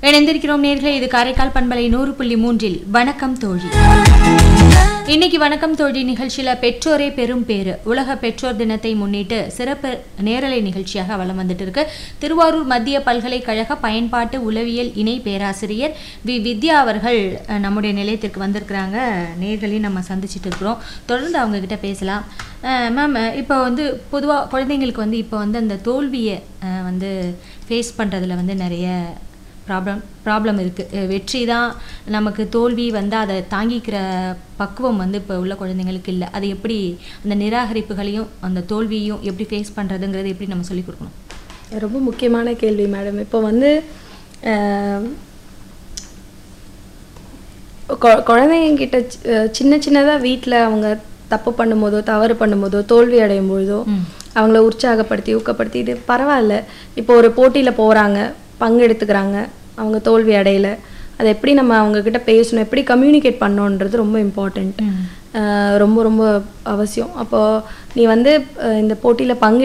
இணைந்திருக்கிறோம் நேர்களே. இது காரைக்கால் பண்பலை 100.3 வணக்கம் தோழி. இன்னைக்கு வணக்கம் தோழி நிகழ்ச்சியில பெற்றோரே பெரும் பேரு உலக பெற்றோர் தினத்தை முன்னிட்டு சிறப்பு நேரலை நிகழ்ச்சியாக வலம் வந்துட்டு இருக்கு. திருவாரூர் மத்திய பல்கலைக்கழக பயன்பாட்டு உளவியல் இணை பேராசிரியர் வித்யா அவர்கள் நம்முடைய நிலையத்திற்கு வந்திருக்கிறாங்க. நேர்களையும் நம்ம சந்திச்சுட்டு இருக்கிறோம். தொடர்ந்து அவங்க கிட்ட பேசலாம். மேம், இப்போ பொதுவாக குழந்தைங்களுக்கு இப்போ அந்த தோல்வியை ஃபேஸ் பண்ணுறதுல நிறைய ப்ராப்ளம் இருக்குது. வெற்றி தான் நமக்கு, தோல்வி அதை தாங்கிக்கிற பக்குவம் இப்போ உள்ள குழந்தைங்களுக்கு இல்லை. அது எப்படி அந்த நிராகரிப்புகளையும் அந்த தோல்வியையும் எப்படி ஃபேஸ் பண்ணுறதுங்கிறது எப்படி நம்ம சொல்லிக் கொடுக்கணும்? ரொம்ப முக்கியமான கேள்வி மேடம். இப்போ குழந்தைங்கிட்ட சின்னதாக வீட்டில் அவங்க தப்பு பண்ணும்போதோ தவறு பண்ணும்போதோ தோல்வி அடையும் பொழுதோ அவங்கள உற்சாகப்படுத்தி ஊக்கப்படுத்தி இது பரவாயில்ல, இப்போ ஒரு போட்டியில் போகிறாங்க, பங்கெடுத்துக்கிறாங்க, அவங்க தோல்வி அடையலை, அதை எப்படி நம்ம அவங்கக்கிட்ட பேசணும், எப்படி கம்யூனிகேட் பண்ணணுன்றது ரொம்ப இம்பார்ட்டண்ட், ரொம்ப ரொம்ப அவசியம். அப்போது நீ இந்த போட்டியில்